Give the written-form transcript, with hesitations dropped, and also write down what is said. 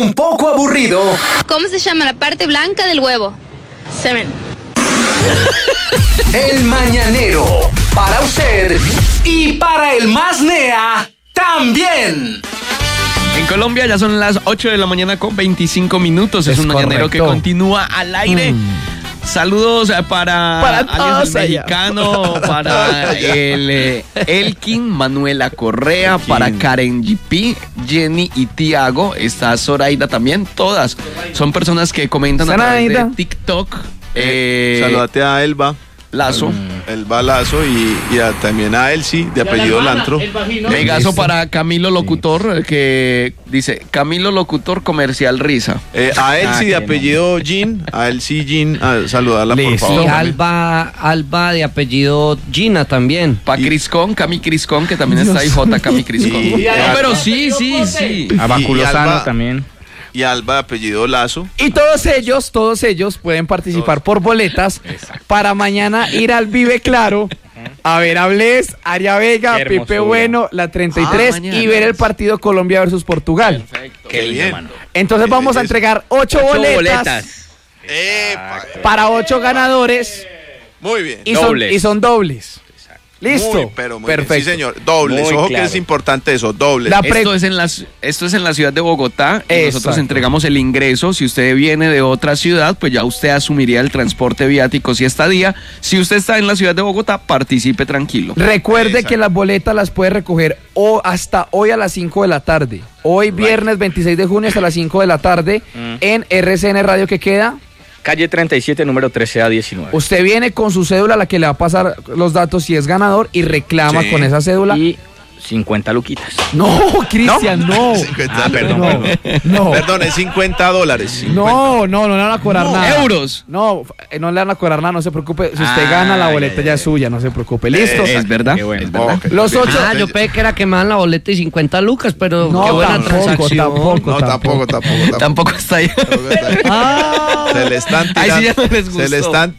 un poco aburrido. ¿Cómo se llama la parte blanca del huevo? Semen. El Mañanero. Para usted y para el más nea también. En Colombia ya son las 8 de la mañana con 25 minutos. Es un mañanero que continúa al aire. Saludos para todos el mexicano, para el Elkin, Manuela Correa, para Karen GP, Jenny y Tiago. Está Zoraida también. Todas son personas que comentan a través de TikTok. Saludate a Elba Lazo. Elba Lazo y también a Elsie, de apellido Lantro. Megazo para Camilo Locutor, que dice, Camilo Locutor Comercial Risa. A Elsie, de apellido Jean, a Elsie Jean, saludarla por favor. Y Alba de apellido Gina también. Pa' Criscón, Cami Criscón, que también está ahí, J. Cami Criscón. No, pero sí. A Baculosano también. Y Alba de apellido Lazo. Y todos ellos pueden participar por boletas para mañana ir al Vive Claro a ver a Bless, Aria Vega, Pipe Bueno, la 33 y ver el partido Colombia versus Portugal. Perfecto. Qué bien. Entonces vamos a entregar 8 boletas para 8 ganadores. Muy bien. Y son dobles. Listo. Muy perfecto. bien. Sí, señor. Dobles. Muy Ojo claro. que es importante eso, dobles. Esto es en la ciudad de Bogotá. Y nosotros Exacto. entregamos el ingreso. Si usted viene de otra ciudad, pues ya usted asumiría el transporte viáticos y estadía. Si usted está en la ciudad de Bogotá, participe tranquilo. Recuerde que las boletas las puede recoger hasta hoy a las 5 de la tarde. Hoy viernes 26 de junio hasta las 5 de la tarde en RCN Radio, que queda. Calle 37, número 13A19. Usted viene con su cédula, a la que le va a pasar los datos si es ganador, y reclama con esa cédula. Y 50 luquitas. No, Cristian, no. 50 perdón. No. Perdón, es $50. No le van a cobrar nada. Euros. No le van a cobrar nada, no se preocupe. Si usted gana, la boleta ya es suya, no se preocupe. ¿Listo? Es verdad. Qué bueno. Es verdad. Los 8. Yo pensé que era que me dan la boleta y 50 lucas, pero No, qué buena transacción. Tampoco. Tampoco está ahí. Se le están Ahí tirando. sí ya no les gustó. Se le están